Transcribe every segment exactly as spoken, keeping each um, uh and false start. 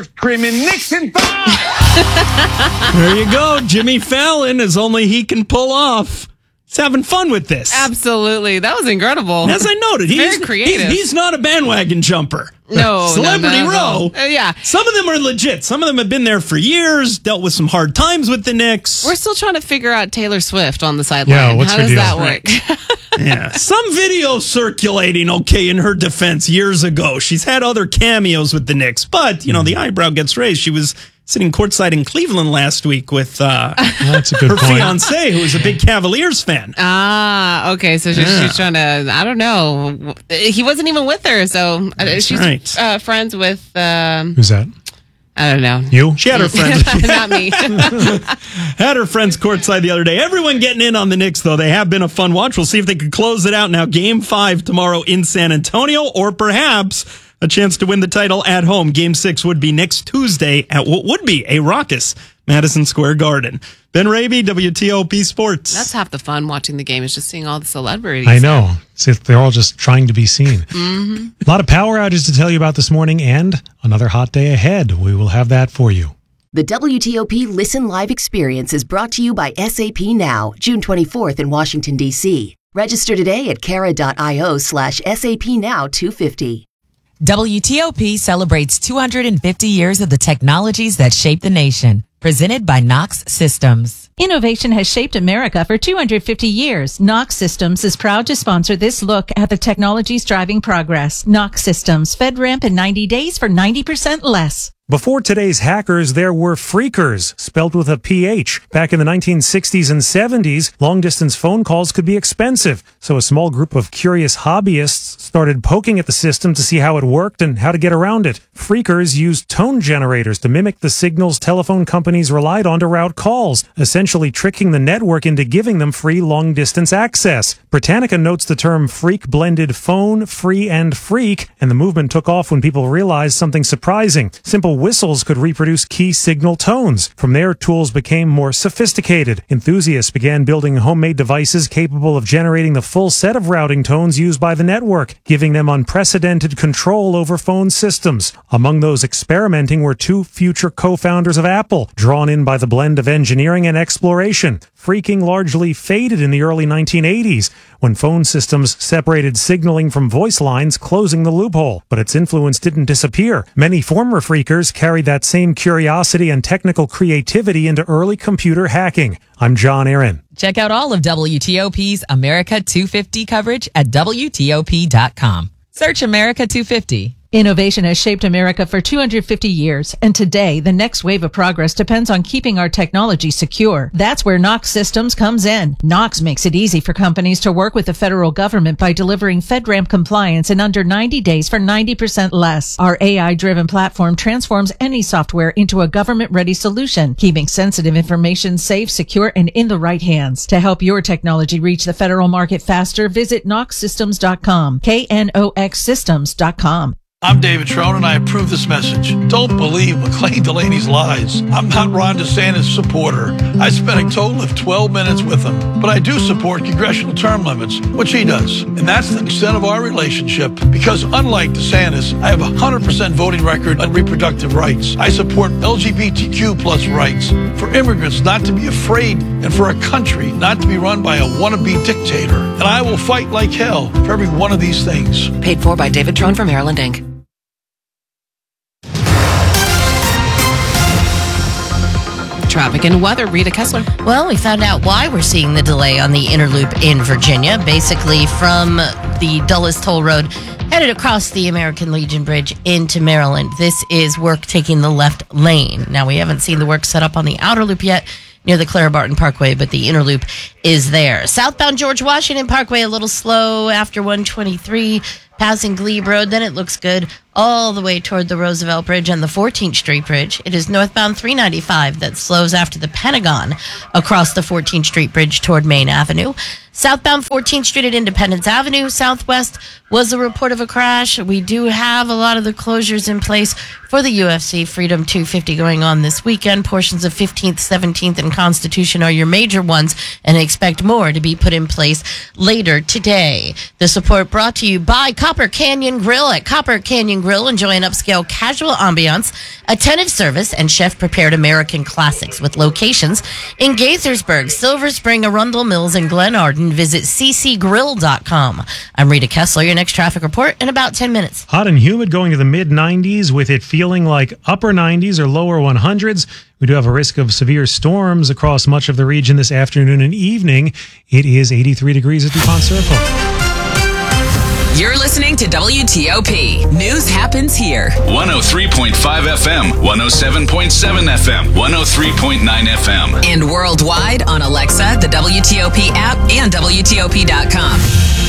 screaming, Nixon five! There you go. Jimmy Fallon is only he can pull off. He's having fun with this. Absolutely. That was incredible. As I noted, he's very creative. He's, he's not a bandwagon jumper. No, Celebrity no, no, no. Row. Uh, yeah. Some of them are legit. Some of them have been there for years, dealt with some hard times with the Knicks. We're still trying to figure out Taylor Swift on the sideline. Yeah, what's How her does deal? that work? Yeah. Some video circulating, okay, in her defense years ago. She's had other cameos with the Knicks, but, you know, the eyebrow gets raised. She was sitting courtside in Cleveland last week with uh, That's a good her point. fiancé, who is a big Cavaliers fan. Ah, okay. So she's, Yeah. she's trying to, I don't know. He wasn't even with her. So uh, That's she's right. uh, friends with, um, Who's that? I don't know. You? She had her friends. Not me. Had her friends courtside the other day. Everyone getting in on the Knicks, though. They have been a fun watch. We'll see if they can close it out now. Game five tomorrow in San Antonio, or perhaps a chance to win the title at home. Game six would be next Tuesday at what would be a raucous Madison Square Garden. Ben Raby, W T O P Sports. That's half the fun watching the game, is just seeing all the celebrities. I know. See, they're all just trying to be seen. Mm-hmm. A lot of power outages to tell you about this morning, and another hot day ahead. We will have that for you. The W T O P Listen Live experience is brought to you by S A P Now, June twenty-fourth in Washington, D C. Register today at cara.io slash SAP Now 250. W T O P celebrates two hundred fifty years of the technologies that shape the nation. Presented by Knox Systems. Innovation has shaped America for two hundred fifty years. Knox Systems is proud to sponsor this look at the technologies driving progress. Knox Systems, FedRAMP in ninety days for ninety percent less. Before today's hackers, there were phreakers, spelled with a P H. Back in the nineteen sixties and seventies, long-distance phone calls could be expensive, so a small group of curious hobbyists started poking at the system to see how it worked and how to get around it. Phreakers used tone generators to mimic the signals telephone companies relied on to route calls, essentially tricking the network into giving them free long-distance access. Britannica notes the term phreak blended phone, free, and freak, and the movement took off when people realized something surprising. Simple whistles could reproduce key signal tones. From there, tools became more sophisticated. Enthusiasts began building homemade devices capable of generating the full set of routing tones used by the network, giving them unprecedented control over phone systems. Among those experimenting were two future co-founders of Apple, drawn in by the blend of engineering and exploration. Phreaking largely faded in the early nineteen eighties, when phone systems separated signaling from voice lines, closing the loophole. But its influence didn't disappear. Many former phreakers carried that same curiosity and technical creativity into early computer hacking. I'm John Aaron. Check out all of W T O P's America two fifty coverage at W T O P dot com. Search America two fifty. Innovation has shaped America for two hundred fifty years, and today, the next wave of progress depends on keeping our technology secure. That's where Knox Systems comes in. Knox makes it easy for companies to work with the federal government by delivering FedRAMP compliance in under ninety days for ninety percent less. Our A I-driven platform transforms any software into a government-ready solution, keeping sensitive information safe, secure, and in the right hands. To help your technology reach the federal market faster, visit knox systems dot com, K N O X systems dot com. I'm David Trone, and I approve this message. Don't believe McLean Delaney's lies. I'm not Ron DeSantis' supporter. I spent a total of twelve minutes with him, but I do support congressional term limits, which he does. And that's the extent of our relationship, because unlike DeSantis, I have a one hundred percent voting record on reproductive rights. I support L G B T Q plus rights, for immigrants not to be afraid, and for a country not to be run by a wannabe dictator. And I will fight like hell for every one of these things. Paid for by David Trone for Maryland, Incorporated. Traffic and weather, Rita Kessler. Well, we found out why we're seeing the delay on the inner loop in Virginia, basically from the Dulles Toll Road headed across the American Legion Bridge into Maryland. This is work taking the left lane. Now, we haven't seen the work set up on the outer loop yet near the Clara Barton Parkway, but the inner loop is there. Southbound George Washington Parkway, a little slow after one twenty-three, passing Glebe Road. Then it looks good all the way toward the Roosevelt Bridge and the fourteenth Street Bridge. It is northbound three ninety-five that slows after the Pentagon across the fourteenth Street Bridge toward Main Avenue. Southbound fourteenth Street at Independence Avenue, southwest, was a report of a crash. We do have a lot of the closures in place for the U F C Freedom two fifty going on this weekend. Portions of fifteenth, seventeenth, and Constitution are your major ones, and expect more to be put in place later today. The support brought to you by Copper Canyon Grill. At Copper Canyon Grill, Grill. Enjoy an upscale casual ambiance, attentive service, and chef-prepared American classics with locations in Gaithersburg, Silver Spring, Arundel Mills, and Glen Arden. Visit c c grill dot com. I'm Rita Kessler. Your next traffic report in about ten minutes. Hot and humid going to the mid nineties with it feeling like upper nineties or lower hundreds. We do have a risk of severe storms across much of the region this afternoon and evening. It is eighty-three degrees at DuPont Circle. You're listening to W T O P. News happens here. one oh three point five F M, one oh seven point seven F M, one oh three point nine F M. And worldwide on Alexa, the W T O P app, and W T O P dot com.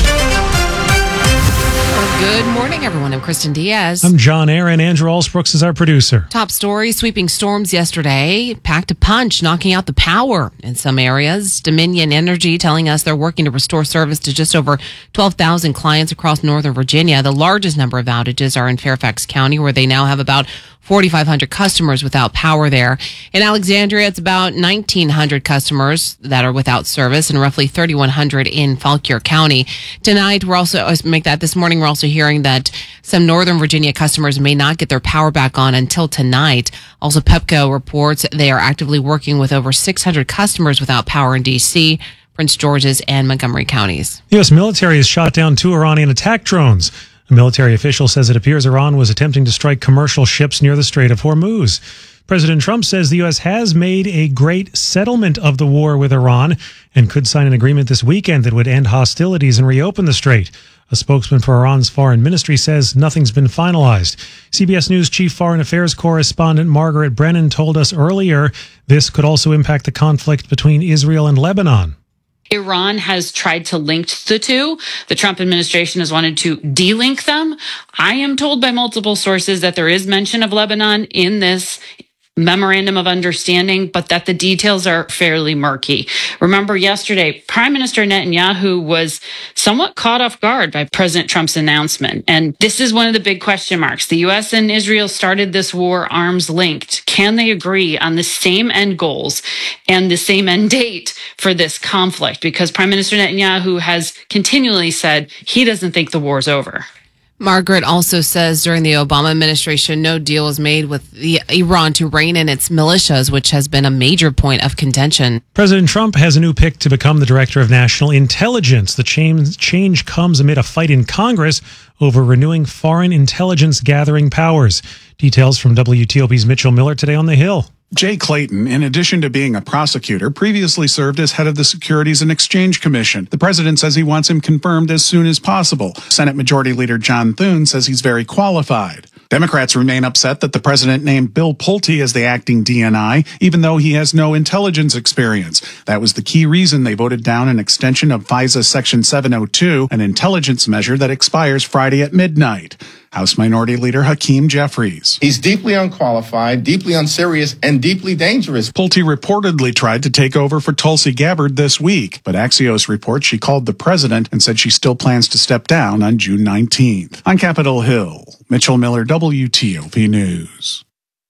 Good morning, everyone. I'm Kristen Diaz. I'm John Aaron. Andrew Allsbrooks is our producer. Top story, sweeping storms yesterday packed a punch, knocking out the power in some areas. Dominion Energy telling us they're working to restore service to just over twelve thousand clients across Northern Virginia. The largest number of outages are in Fairfax County, where they now have about forty-five hundred customers without power there. In Alexandria, it's about nineteen hundred customers that are without service and roughly thirty-one hundred in Fauquier County. Tonight, we're also, let's make that this morning, we're also hearing that some Northern Virginia customers may not get their power back on until tonight. Also, Pepco reports they are actively working with over six hundred customers without power in D C, Prince George's, and Montgomery counties. The U S military has shot down two Iranian attack drones. A military official says it appears Iran was attempting to strike commercial ships near the Strait of Hormuz. President Trump says the U S has made a great settlement of the war with Iran and could sign an agreement this weekend that would end hostilities and reopen the strait. A spokesman for Iran's foreign ministry says nothing's been finalized. C B S News chief foreign affairs correspondent Margaret Brennan told us earlier this could also impact the conflict between Israel and Lebanon. Iran has tried to link the two. The Trump administration has wanted to de-link them. I am told by multiple sources that there is mention of Lebanon in this memorandum of understanding, but that the details are fairly murky. Remember yesterday, Prime Minister Netanyahu was somewhat caught off guard by President Trump's announcement. And this is one of the big question marks. The U S and Israel started this war arms linked. Can they agree on the same end goals and the same end date for this conflict? Because Prime Minister Netanyahu has continually said he doesn't think the war's over. Margaret also says during the Obama administration, no deal was made with the Iran to rein in its militias, which has been a major point of contention. President Trump has a new pick to become the director of national intelligence. The change, change comes amid a fight in Congress over renewing foreign intelligence gathering powers. Details from W T O P's Mitchell Miller today on the Hill. Jay Clayton, in addition to being a prosecutor, previously served as head of the Securities and Exchange Commission. The president says he wants him confirmed as soon as possible. Senate Majority Leader John Thune says he's very qualified. Democrats remain upset that the president named Bill Pulte as the acting D N I, even though he has no intelligence experience. That was the key reason they voted down an extension of FISA Section seven oh two, an intelligence measure that expires Friday at midnight. House Minority Leader Hakeem Jeffries. He's deeply unqualified, deeply unserious, and deeply dangerous. Pulte reportedly tried to take over for Tulsi Gabbard this week, but Axios reports she called the president and said she still plans to step down on June nineteenth. On Capitol Hill, Mitchell Miller, W T O P News.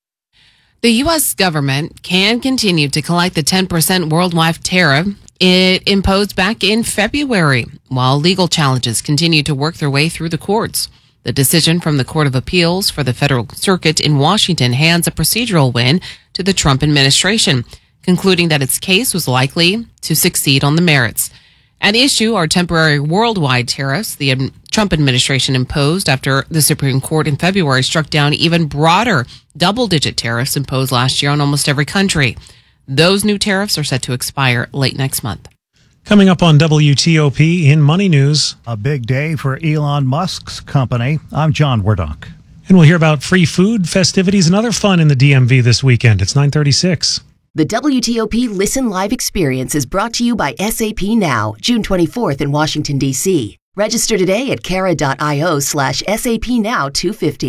The U S government can continue to collect the ten percent worldwide tariff it imposed back in February, while legal challenges continue to work their way through the courts. The decision from the Court of Appeals for the Federal Circuit in Washington hands a procedural win to the Trump administration, concluding that its case was likely to succeed on the merits. At issue are temporary worldwide tariffs the Trump administration imposed after the Supreme Court in February struck down even broader double-digit tariffs imposed last year on almost every country. Those new tariffs are set to expire late next month. Coming up on W T O P in Money News. A big day for Elon Musk's company. I'm John Werdonk. And we'll hear about free food, festivities, and other fun in the D M V this weekend. It's nine thirty-six. The W T O P Listen Live experience is brought to you by S A P Now, June twenty-fourth in Washington, D C. Register today at cara dot io slash SAP Now two fifty.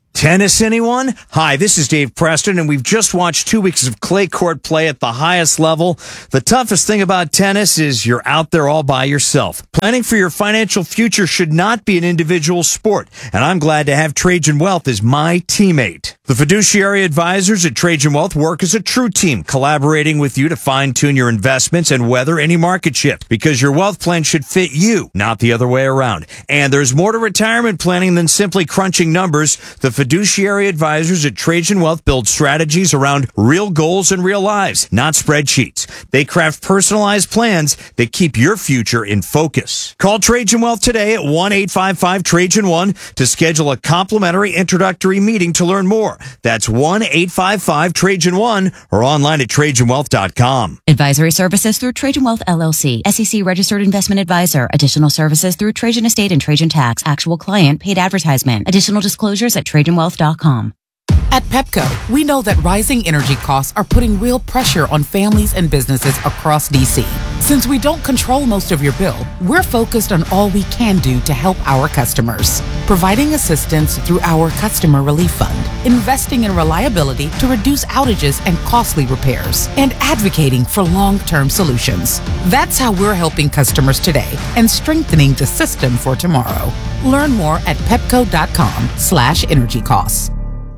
Tennis, anyone? Hi, this is Dave Preston, and we've just watched two weeks of clay court play at the highest level. The toughest thing about tennis is you're out there all by yourself. Planning for your financial future should not be an individual sport, and I'm glad to have Trajan Wealth as my teammate. The fiduciary advisors at Trajan Wealth work as a true team, collaborating with you to fine-tune your investments and weather any market shift, because your wealth plan should fit you, not the other way around. And there's more to retirement planning than simply crunching numbers. The fiduciary advisors at Trajan Wealth build strategies around real goals and real lives, not spreadsheets. They craft personalized plans that keep your future in focus. Call Trajan Wealth today at one eight five five Trajan one to schedule a complimentary introductory meeting to learn more. That's one eight five five Trajan one or online at Trajan Wealth dot com. Advisory services through Trajan Wealth L L C, S E C registered investment advisor. Additional services through Trajan Estate and Trajan Tax. Actual client paid advertisement. Additional disclosures at Trajan Wealth dot com. At Pepco, we know that rising energy costs are putting real pressure on families and businesses across D C. Since we don't control most of your bill, we're focused on all we can do to help our customers. Providing assistance through our Customer Relief Fund, investing in reliability to reduce outages and costly repairs, and advocating for long-term solutions. That's how we're helping customers today and strengthening the system for tomorrow. Learn more at pepco dot com slash energy costs.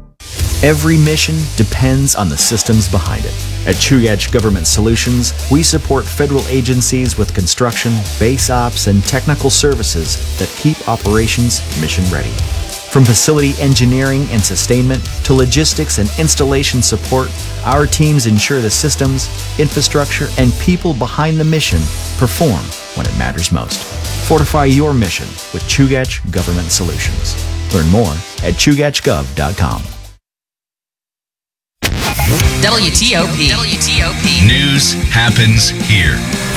Every mission depends on the systems behind it. At Chugach Government Solutions, we support federal agencies with construction, base ops, and technical services that keep operations mission ready. From facility engineering and sustainment to logistics and installation support, our teams ensure the systems, infrastructure, and people behind the mission perform when it matters most. Fortify your mission with Chugach Government Solutions. Learn more at chugach gov dot com. W T O P. W T O P. News happens here.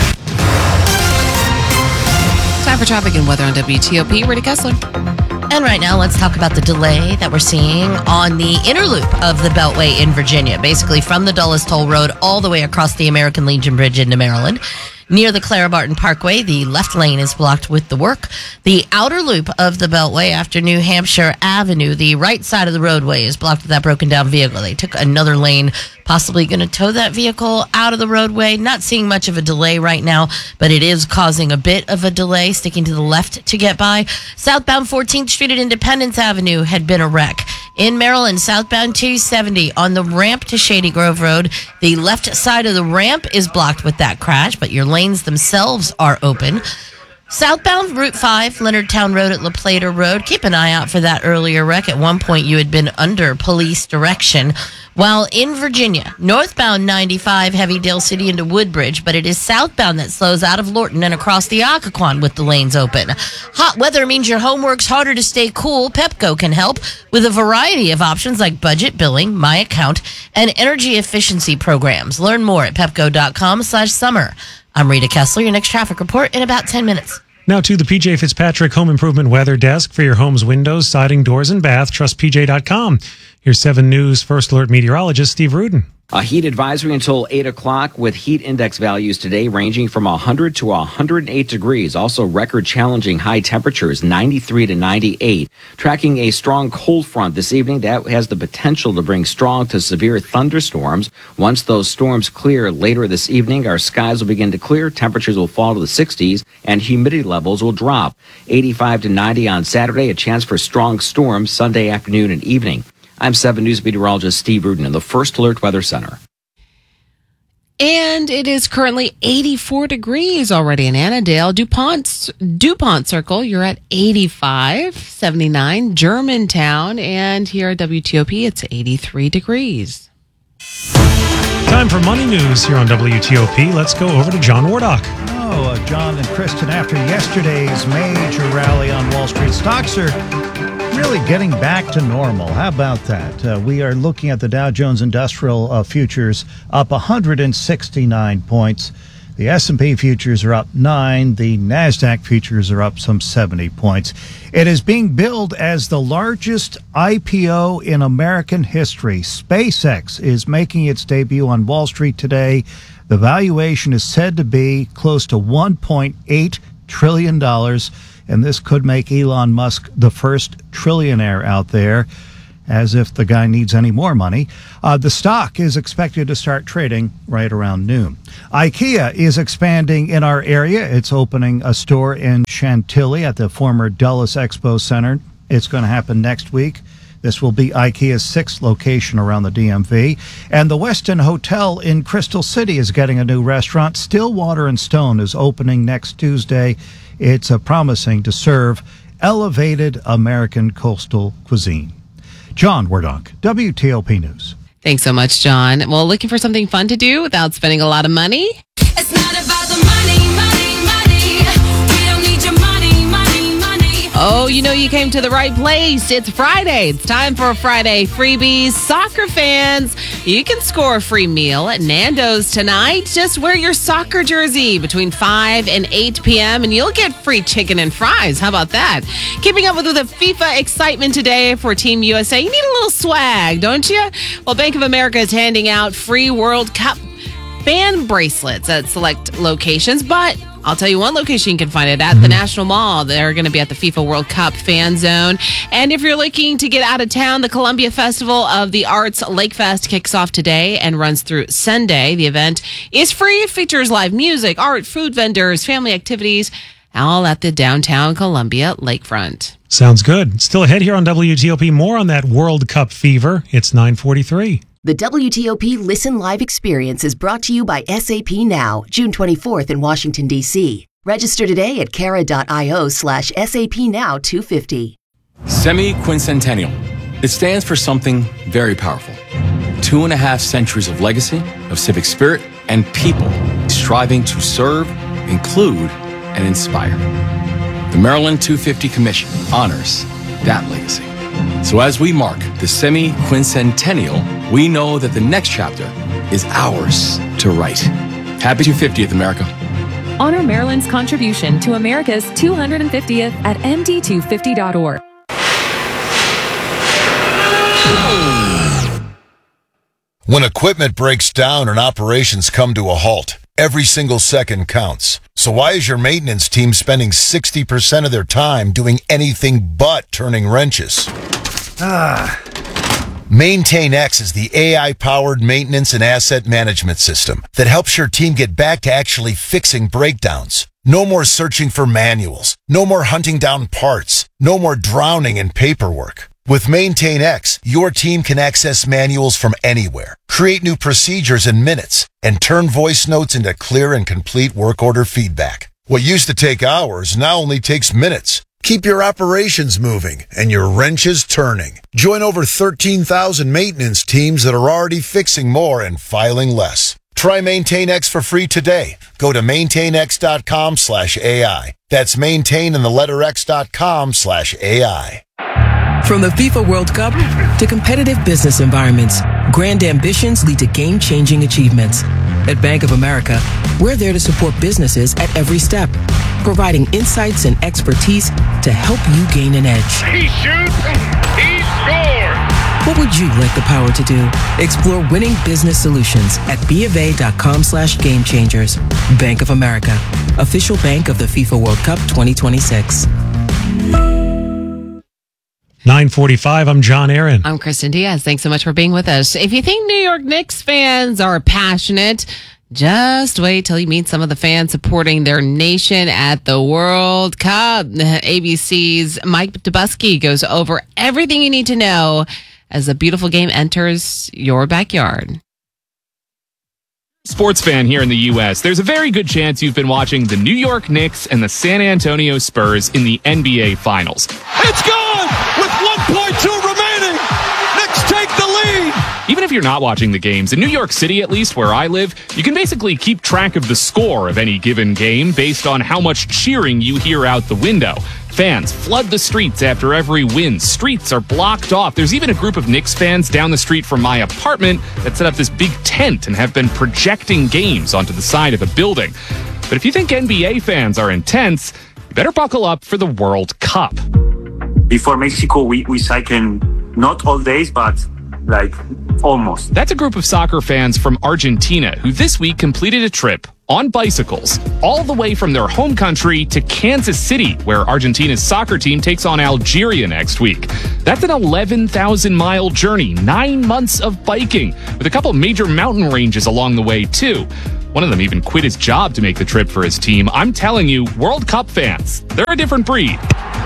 Time for traffic and weather on W T O P. Rita Kessler. And right now, let's talk about the delay that we're seeing on the inner loop of the Beltway in Virginia, basically from the Dulles Toll Road all the way across the American Legion Bridge into Maryland. Near the Clara Barton Parkway, the left lane is blocked with the work. The outer loop of the Beltway after New Hampshire Avenue, the right side of the roadway is blocked with that broken down vehicle. They took another lane, possibly going to tow that vehicle out of the roadway. Not seeing much of a delay right now, but it is causing a bit of a delay, sticking to the left to get by. Southbound fourteenth Street at Independence Avenue had been a wreck. In Maryland, southbound two seventy on the ramp to Shady Grove Road, the left side of the ramp is blocked with that crash, but your lanes themselves are open. Southbound Route five, Leonardtown Road at La Plata Road. Keep an eye out for that earlier wreck. At one point, you had been under police direction. While in Virginia, northbound ninety-five, Heavy Dale City into Woodbridge, but it is southbound that slows out of Lorton and across the Occoquan with the lanes open. Hot weather means your home works harder to stay cool. Pepco can help with a variety of options like budget billing, My Account, and energy efficiency programs. Learn more at pepco dot com slash summer. I'm Rita Kessler. Your next traffic report in about ten minutes. Now to the P J Fitzpatrick Home Improvement Weather Desk for your home's windows, siding, doors, and bath. Trust P J dot com. Here's seven News First Alert meteorologist Steve Rudin. A heat advisory until eight o'clock with heat index values today ranging from one hundred to one hundred eight degrees. Also record challenging high temperatures, ninety-three to ninety-eight. Tracking a strong cold front this evening that has the potential to bring strong to severe thunderstorms. Once those storms clear later this evening, our skies will begin to clear, temperatures will fall to the sixties, and humidity levels will drop. eighty-five to ninety on Saturday, a chance for strong storms Sunday afternoon and evening. I'm seven News meteorologist Steve Rudin in the First Alert Weather Center. And it is currently eighty-four degrees already in Annandale. DuPont, DuPont Circle, you're at eighty-five, seventy-nine. Germantown, and here at W T O P, it's eighty-three degrees. Time for Money News here on W T O P. Let's go over to John Wardock. Oh, uh, John and Kristen, after yesterday's major rally on Wall Street, stocks are really getting back to normal. How about that? Uh, we are looking at the Dow Jones Industrial uh, Futures up one hundred sixty-nine points. The S and P futures are up nine. The NASDAQ futures are up some seventy points. It is being billed as the largest I P O in American history. SpaceX is making its debut on Wall Street today. The valuation is said to be close to one point eight trillion dollars, and this could make Elon Musk the first trillionaire out there. as if the guy needs any more money. Uh, the stock is expected to start trading right around noon. IKEA is expanding in our area. It's opening a store in Chantilly at the former Dulles Expo Center. It's going to happen next week. This will be IKEA's sixth location around the D M V. And the Westin Hotel in Crystal City is getting a new restaurant. Stillwater and Stone is opening next Tuesday. It's uh, promising to serve elevated American coastal cuisine. John Werdonk, W T O P News. Thanks so much, John. Well, looking for something fun to do without spending a lot of money? It's not about the money, money, money. We don't need your money, money, money. Oh, you know you came to the right place. It's Friday. It's time for a Friday freebies. Soccer fans, you can score a free meal at Nando's tonight. Just wear your soccer jersey between five and eight p.m. and you'll get free chicken and fries. How about that? Keeping up with the FIFA excitement today for Team U S A, you need a little swag, don't you? Well, Bank of America is handing out free World Cup fan bracelets at select locations, but I'll tell you one location you can find it at, the National Mall. They're going to be at the FIFA World Cup fan zone. And if you're looking to get out of town, the Columbia Festival of the Arts Lake Fest kicks off today and runs through Sunday. The event is free. It features live music, art, food vendors, family activities, all at the downtown Columbia lakefront. Sounds good. Still ahead here on W T O P. More on that World Cup fever. It's nine forty-three. The W T O P Listen Live experience is brought to you by S A P Now, June twenty-fourth in Washington, D C. Register today at cara.io slash SAP Now 250. Semi-quincentennial. It stands for something very powerful. Two and a half centuries of legacy, of civic spirit, and people striving to serve, include, and inspire. The Maryland two fifty Commission honors that legacy. So as we mark the semi-quincentennial, we know that the next chapter is ours to write. Happy two hundred fiftieth, America. Honor Maryland's contribution to America's two hundred fiftieth at M D two fifty dot org. When equipment breaks down and operations come to a halt, every single second counts. So why is your maintenance team spending sixty percent of their time doing anything but turning wrenches? Ah. MaintainX is the A I-powered maintenance and asset management system that helps your team get back to actually fixing breakdowns. No more searching for manuals. No more hunting down parts. No more drowning in paperwork. With MaintainX, your team can access manuals from anywhere, create new procedures in minutes, and turn voice notes into clear and complete work order feedback. What used to take hours now only takes minutes. Keep your operations moving and your wrenches turning. Join over thirteen thousand maintenance teams that are already fixing more and filing less. Try MaintainX for free today. Go to maintainx.com slash AI. That's maintain and the letter X dot com slash AI. From the FIFA World Cup to competitive business environments, grand ambitions lead to game-changing achievements. At Bank of America, we're there to support businesses at every step, providing insights and expertise to help you gain an edge. He shoots, he scores! What would you like the power to do? Explore winning business solutions at BofA.com slash game changers. Bank of America, official bank of the FIFA World Cup twenty twenty-six. nine forty-five, I'm John Aaron. I'm Kristen Diaz. Thanks so much for being with us. If you think New York Knicks fans are passionate, just wait till you meet some of the fans supporting their nation at the World Cup. A B C's Mike Dubusky goes over everything you need to know as the beautiful game enters your backyard. Sports fan here in the U S, there's a very good chance you've been watching the New York Knicks and the San Antonio Spurs in the N B A Finals. It's gone with one point two remaining. Knicks take the lead. Even if you're not watching the games, in New York City, at least where I live, you can basically keep track of the score of any given game based on how much cheering you hear out the window. Fans flood the streets after every win. Streets are blocked off. There's even a group of Knicks fans down the street from my apartment that set up this big tent and have been projecting games onto the side of the building. But if you think N B A fans are intense, you better buckle up for the World Cup. Before Mexico, we, we cycle not all days, but like almost. That's a group of soccer fans from Argentina who this week completed a trip on bicycles, all the way from their home country to Kansas City, where Argentina's soccer team takes on Algeria next week. That's an eleven thousand mile journey, nine months of biking, with a couple major mountain ranges along the way, too. One of them even quit his job to make the trip for his team. I'm telling you, World Cup fans, they're a different breed.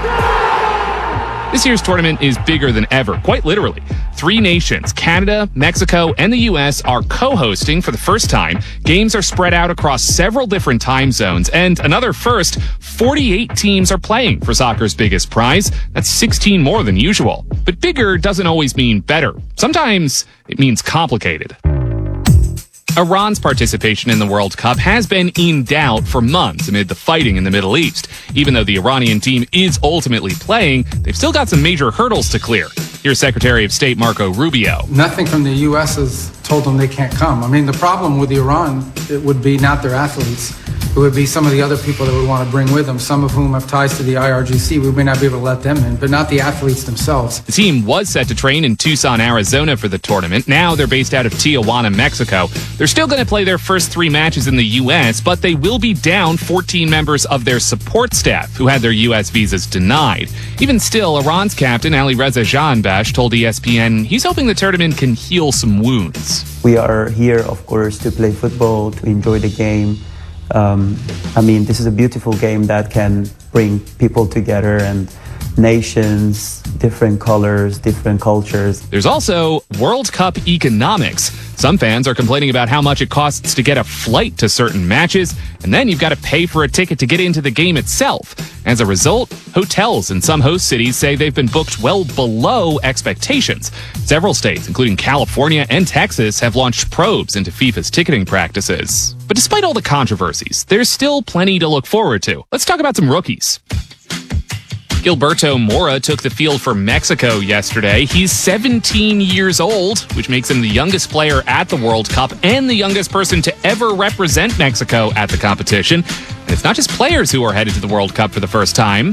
This year's tournament is bigger than ever, quite literally. Three nations, Canada, Mexico, and the U S, are co-hosting for the first time. Games are spread out across several different time zones. And another first, forty-eight teams are playing for soccer's biggest prize. That's sixteen more than usual. But bigger doesn't always mean better. Sometimes it means complicated. Iran's participation in the World Cup has been in doubt for months amid the fighting in the Middle East. Even though the Iranian team is ultimately playing, they've still got some major hurdles to clear. Here's Secretary of State Marco Rubio. Nothing from the U S has told them they can't come. I mean, the problem with Iran, it would be not their athletes. It would be some of the other people that would want to bring with them, some of whom have ties to the I R G C. We may not be able to let them in, but not the athletes themselves. The team was set to train in Tucson, Arizona for the tournament. Now they're based out of Tijuana, Mexico. They're still going to play their first three matches in the U S, but they will be down fourteen members of their support staff who had their U S visas denied. Even still, Iran's captain, Ali Reza Jahanbakhsh, told E S P N he's hoping the tournament can heal some wounds. We are here, of course, to play football, to enjoy the game. Um, I mean, this is a beautiful game that can bring people together and nations, different colors, different cultures. There's also World Cup economics. Some fans are complaining about how much it costs to get a flight to certain matches, and then you've got to pay for a ticket to get into the game itself. As a result, hotels in some host cities say they've been booked well below expectations. Several states, including California and Texas, have launched probes into FIFA's ticketing practices. But despite all the controversies, there's still plenty to look forward to. Let's talk about some rookies. Gilberto Mora took the field for Mexico yesterday. He's seventeen years old, which makes him the youngest player at the World Cup and the youngest person to ever represent Mexico at the competition. And it's not just players who are headed to the World Cup for the first time.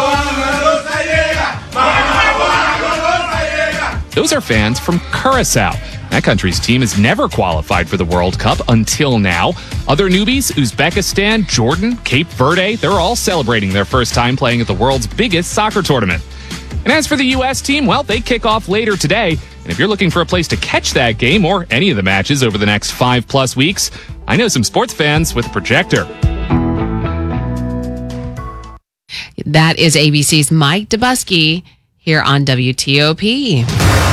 Those are fans from Curacao. That country's team has never qualified for the World Cup until now. Other newbies, Uzbekistan, Jordan, Cape Verde, they're all celebrating their first time playing at the world's biggest soccer tournament. And as for the U S team, well, they kick off later today. And if you're looking for a place to catch that game or any of the matches over the next five plus weeks, I know some sports fans with a projector. That is A B C's Mike Dubusky here on W T O P.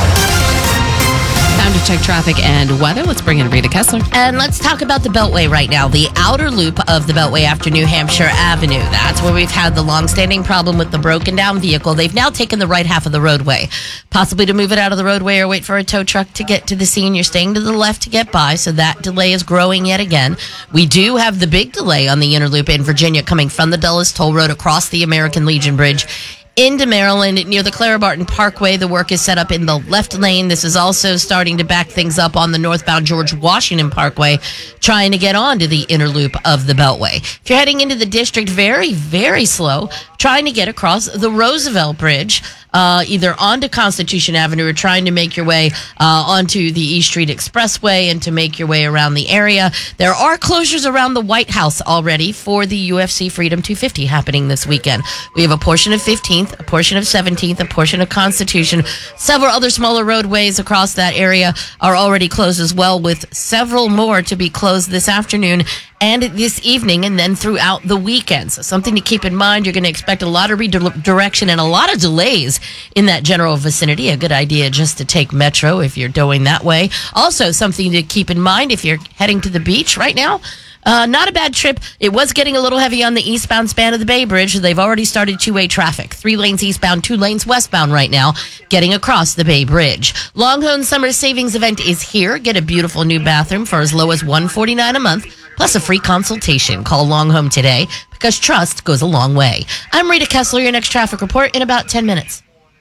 Time to check traffic and weather. Let's bring in Rita Kessler. And let's talk about the Beltway right now, the outer loop of the Beltway after New Hampshire Avenue. That's where we've had the long-standing problem with the broken down vehicle. They've now taken the right half of the roadway, possibly to move it out of the roadway or wait for a tow truck to get to the scene. You're staying to the left to get by, so that delay is growing yet again. We do have the big delay on the inner loop in Virginia coming from the Dulles Toll Road across the American Legion Bridge into Maryland near the Clara Barton Parkway. The work is set up in the left lane. This is also starting to back things up on the northbound George Washington Parkway, trying to get onto the inner loop of the Beltway. If you're heading into the district, very, very slow, trying to get across the Roosevelt Bridge, uh, either onto Constitution Avenue or trying to make your way uh, onto the East Street Expressway and to make your way around the area. There are closures around the White House already for the U F C Freedom two fifty happening this weekend. We have a portion of fifteenth, a portion of seventeenth, a portion of Constitution. Several other smaller roadways across that area are already closed as well, with several more to be closed this afternoon and this evening and then throughout the weekend. So something to keep in mind. You're going to expect a lot of redirection and a lot of delays in that general vicinity. A good idea just to take Metro if you're going that way. Also, something to keep in mind if you're heading to the beach right now. Uh, not a bad trip. It was getting a little heavy on the eastbound span of the Bay Bridge. They've already started two-way traffic. Three lanes eastbound, two lanes westbound right now, getting across the Bay Bridge. Longhorn Summer Savings Event is here. Get a beautiful new bathroom for as low as one hundred forty-nine dollars a month, plus a free consultation. Call Longhome today, because trust goes a long way. I'm Rita Kessler, your next traffic report in about ten minutes.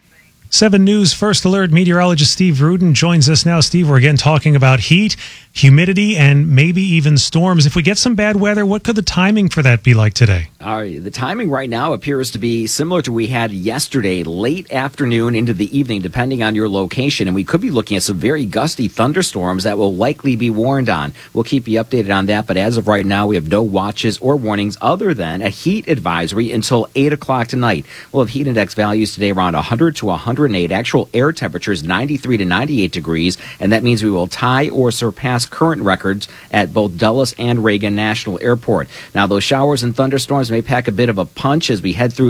seven News First Alert meteorologist Steve Rudin joins us now. Steve, we're again talking about heat, humidity, and maybe even storms. If we get some bad weather, what could the timing for that be like today? All right, the timing right now appears to be similar to what we had yesterday, late afternoon into the evening, depending on your location. And we could be looking at some very gusty thunderstorms that will likely be warned on. We'll keep you updated on that. But as of right now, we have no watches or warnings other than a heat advisory until eight o'clock tonight. We'll have heat index values today around one hundred to one hundred eight. Actual air temperatures ninety-three to ninety-eight degrees. And that means we will tie or surpass current records at both Dulles and Reagan National Airport. Now, those showers and thunderstorms may pack a bit of a punch as we head through